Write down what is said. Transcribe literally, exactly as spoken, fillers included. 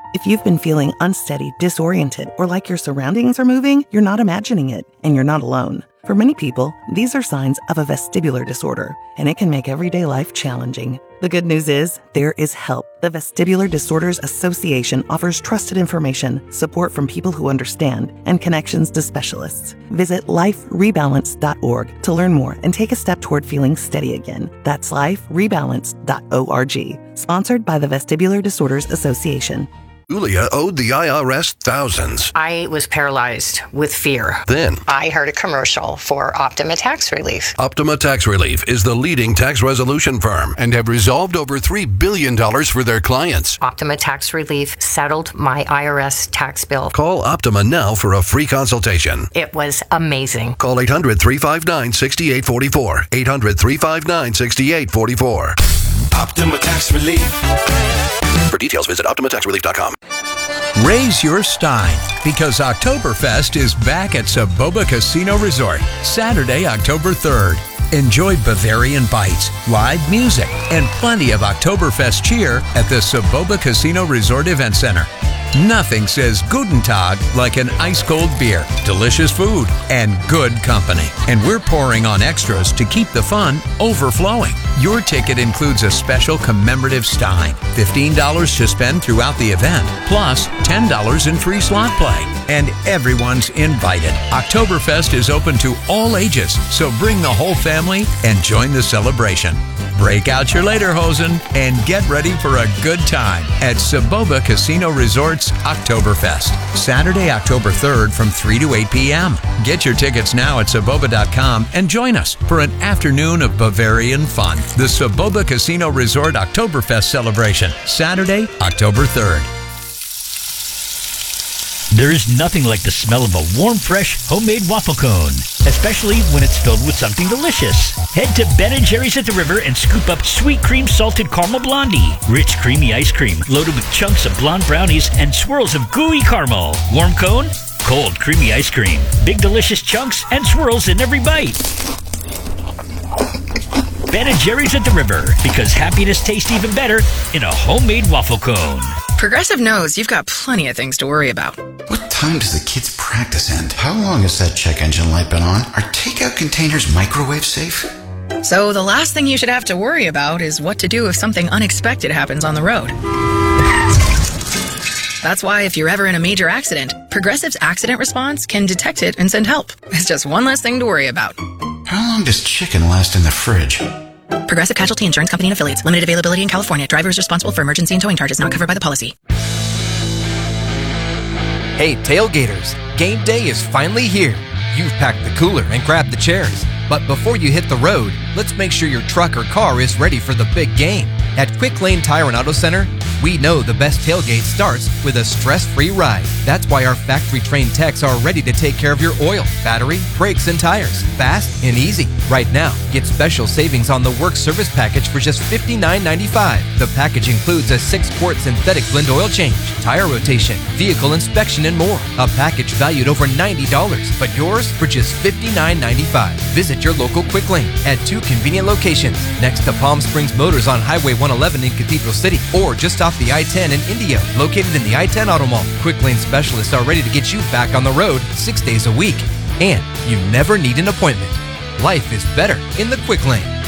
If you've been feeling unsteady, disoriented, or like your surroundings are moving, you're not imagining it, and you're not alone. For many people, these are signs of a vestibular disorder, and it can make everyday life challenging. The good news is, there is help. The Vestibular Disorders Association offers trusted information, support from people who understand, and connections to specialists. Visit life rebalance dot org to learn more and take a step toward feeling steady again. That's life rebalance dot org. Sponsored by the Vestibular Disorders Association. Julia owed the I R S thousands. I was paralyzed with fear. Then I heard a commercial for Optima Tax Relief. Optima Tax Relief is the leading tax resolution firm and have resolved over three billion dollars for their clients. Optima Tax Relief settled my I R S tax bill. Call Optima now for a free consultation. It was amazing. Call eight hundred, three five nine, six eight four four. eight hundred, three five nine, six eight four four. Optima Tax Relief. For details, visit optima tax relief dot com. Raise your stein, because Oktoberfest is back at Soboba Casino Resort, Saturday, October third. Enjoy Bavarian bites, live music, and plenty of Oktoberfest cheer at the Soboba Casino Resort Event Center. Nothing says Guten Tag like an ice-cold beer, delicious food, and good company. And we're pouring on extras to keep the fun overflowing. Your ticket includes a special commemorative stein, fifteen dollars to spend throughout the event, plus ten dollars in free slot play. And everyone's invited. Oktoberfest is open to all ages, so bring the whole family and join the celebration. Break out your lederhosen and get ready for a good time at Soboba Casino Resort's Oktoberfest, Saturday, October third from three to eight p.m. Get your tickets now at Soboba dot com and join us for an afternoon of Bavarian fun. The Soboba Casino Resort Oktoberfest celebration, Saturday, October third. There's nothing like the smell of a warm, fresh, homemade waffle cone, especially when it's filled with something delicious. Head to Ben and Jerry's at the River and scoop up Sweet Cream Salted Caramel Blondie. Rich, creamy ice cream loaded with chunks of blonde brownies and swirls of gooey caramel. Warm cone, cold, creamy ice cream. Big, delicious chunks and swirls in every bite. Ben and Jerry's at the River, because happiness tastes even better in a homemade waffle cone. Progressive knows you've got plenty of things to worry about. What time does the kids' practice end? How long has that check engine light been on? Are takeout containers microwave safe? So the last thing you should have to worry about is what to do if something unexpected happens on the road. That's why if you're ever in a major accident, Progressive's accident response can detect it and send help. It's just one less thing to worry about. How long does chicken last in the fridge? Progressive Casualty Insurance Company and Affiliates. Limited availability in California. Driver is responsible for emergency and towing charges not covered by the policy. Hey, tailgaters. Game day is finally here. You've packed the cooler and grabbed the chairs. But before you hit the road, let's make sure your truck or car is ready for the big game. At Quick Lane Tire and Auto Center, we know the best tailgate starts with a stress-free ride. That's why our factory-trained techs are ready to take care of your oil, battery, brakes, and tires. Fast and easy. Right now, get special savings on the work service package for just fifty-nine ninety-five. The package includes a six-quart synthetic blend oil change, tire rotation, vehicle inspection, and more. A package valued over ninety dollars, but yours for just fifty-nine ninety-five. Visit your local Quick Lane at two convenient locations, next to Palm Springs Motors on Highway one eleven in Cathedral City, or just off the I ten in Indio, located in the I ten Auto Mall. Quick Lane specialists are ready to get you back on the road six days a week. And you never need an appointment. Life is better in the Quick Lane.